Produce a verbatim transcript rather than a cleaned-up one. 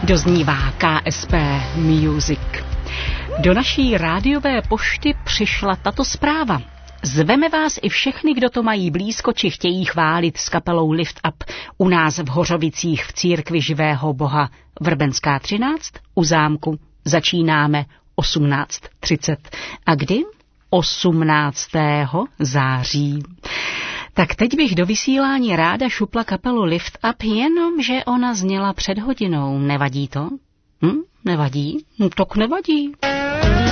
Doznívá K S P Music. Do naší rádiové pošty přišla tato zpráva. Zveme vás i všechny, kdo to mají blízko, či chtějí chválit s kapelou Lift Up u nás v Hořovicích v církvi živého Boha Vrbenská třináct u zámku. Začínáme osmnáct třicet. A kdy? osmnáctého září. Tak teď bych do vysílání ráda šupla kapelu Lift Up, jenom že ona zněla před hodinou. Nevadí to? Hm? Nevadí? No, tak nevadí.